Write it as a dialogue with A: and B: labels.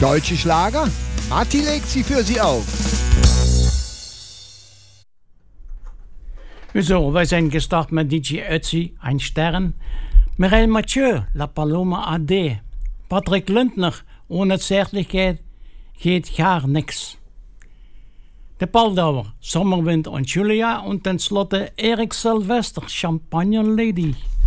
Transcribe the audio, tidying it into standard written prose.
A: Deutsche Schlager? Matti legt sie für Sie auf.
B: So, wij zijn gestart met DJ Ötzi, Ein Stern. Mireille Mathieu, La Paloma AD. Patrick Lundner, Ohne Zärtlichkeit geht gar nix. De Paldauer, Sommerwind und Julia und ten slotte Erik Sylvester, Champagne Lady.